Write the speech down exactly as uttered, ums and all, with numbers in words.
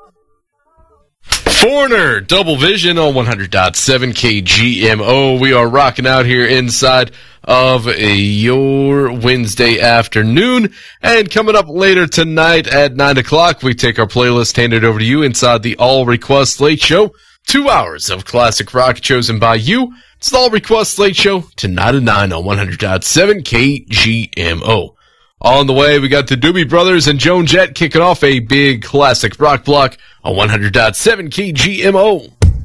Foreigner, Double Vision on one hundred point seven K G M O. We are rocking out here inside of your Wednesday afternoon. And coming up later tonight at nine o'clock, we take our playlist, hand it over to you inside the All Request Late Show. Two hours of classic rock chosen by you. It's the All Request Late Show tonight at nine on one hundred point seven K G M O. On the way, we got the Doobie Brothers and Joan Jett kicking off a big classic rock block on one hundred point seven K G M O.